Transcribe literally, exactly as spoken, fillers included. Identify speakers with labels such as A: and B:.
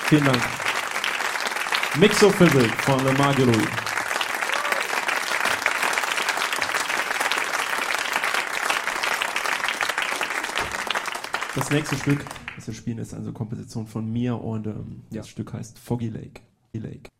A: Vielen Dank. Mixophysic von Le Marguerite. Das nächste Stück, das wir spielen, ist eine Komposition von mir und ähm, das ja. Stück heißt Foggy Lake. Lake.